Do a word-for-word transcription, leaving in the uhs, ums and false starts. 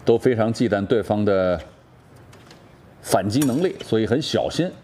都非常忌惮对方的反击能力，所以很小心。